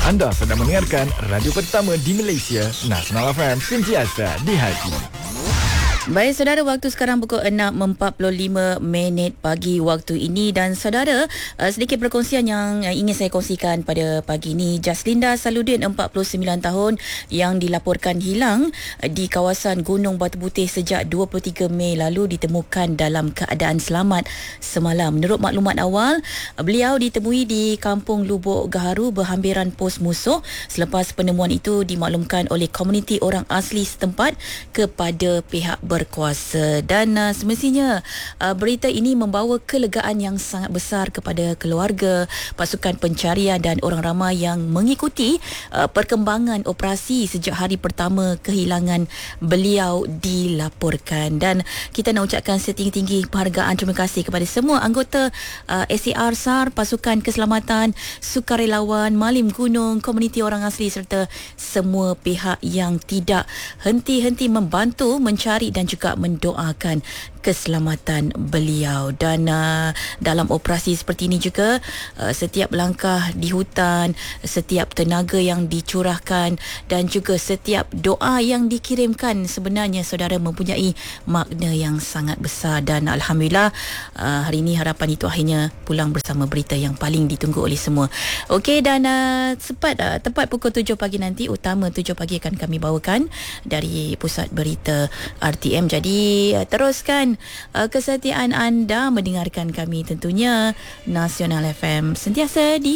Anda sedang mendengarkan radio pertama di Malaysia, Nasional FM, sentiasa di hati. Baik saudara, waktu sekarang pukul 6.45 pagi waktu ini, dan saudara, sedikit perkongsian yang ingin saya kongsikan pada pagi ini. Jaslinda Saludin, 49 tahun, yang dilaporkan hilang di kawasan Gunung Batu Putih sejak 23 Mei lalu ditemukan dalam keadaan selamat semalam. Menurut maklumat awal, beliau ditemui di Kampung Lubuk Gaharu berhampiran pos musuh. Selepas penemuan itu dimaklumkan oleh komuniti orang asli setempat kepada pihak berkuasa, dan semestinya berita ini membawa kelegaan yang sangat besar kepada keluarga, pasukan pencarian dan orang ramai yang mengikuti perkembangan operasi sejak hari pertama kehilangan beliau dilaporkan. Dan kita nak ucapkan setinggi-tinggi penghargaan, terima kasih kepada semua anggota SAR SAR, pasukan keselamatan, sukarelawan, malim gunung, komuniti orang asli serta semua pihak yang tidak henti-henti membantu mencari dan juga mendoakan keselamatan beliau. Dan dalam operasi seperti ini juga, setiap langkah di hutan, setiap tenaga yang dicurahkan dan juga setiap doa yang dikirimkan sebenarnya saudara mempunyai makna yang sangat besar. Dan Alhamdulillah, hari ini harapan itu akhirnya pulang bersama berita yang paling ditunggu oleh semua. Okey, dan tepat pukul 7 pagi nanti, utama 7 pagi akan kami bawakan dari Pusat Berita RTM. Jadi teruskan kesetiaan anda mendengarkan kami, tentunya Nasional FM sentiasa di